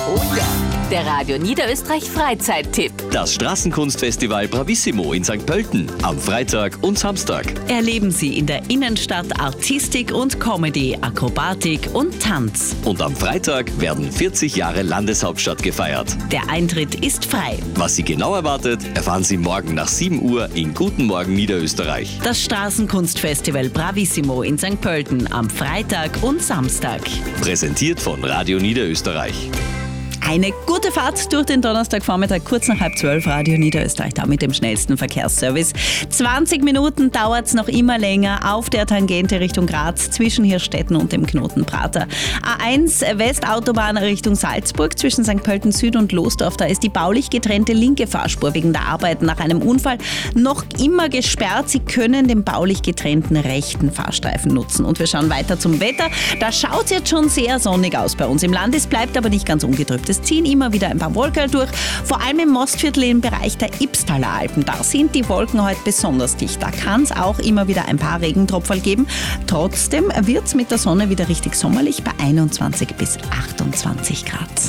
Oh ja! Der Radio Niederösterreich Freizeittipp. Das Straßenkunstfestival Bravissimo in St. Pölten am Freitag und Samstag. Erleben Sie in der Innenstadt Artistik und Comedy, Akrobatik und Tanz. Und am Freitag werden 40 Jahre Landeshauptstadt gefeiert. Der Eintritt ist frei. Was Sie genau erwartet, erfahren Sie morgen nach 7 Uhr in Guten Morgen Niederösterreich. Das Straßenkunstfestival Bravissimo in St. Pölten am Freitag und Samstag. Präsentiert von Radio Niederösterreich. Eine gute Fahrt durch den Donnerstagvormittag, kurz nach 11:30, Radio Niederösterreich, da mit dem schnellsten Verkehrsservice. 20 Minuten dauert es noch immer länger auf der Tangente Richtung Graz zwischen Hirstetten und dem Knoten Prater. A1 Westautobahn Richtung Salzburg zwischen St. Pölten Süd und Losdorf. Da ist die baulich getrennte linke Fahrspur wegen der Arbeiten nach einem Unfall noch immer gesperrt. Sie können den baulich getrennten rechten Fahrstreifen nutzen. Und wir schauen weiter zum Wetter. Da schaut es jetzt schon sehr sonnig aus bei uns im Land. Es bleibt aber nicht ganz ungetrübt. Es ziehen immer wieder ein paar Wolken durch, vor allem im Mostviertel im Bereich der Ibstaler Alpen. Da sind die Wolken heute besonders dicht. Da kann es auch immer wieder ein paar Regentropfen geben. Trotzdem wird es mit der Sonne wieder richtig sommerlich bei 21 bis 28 Grad.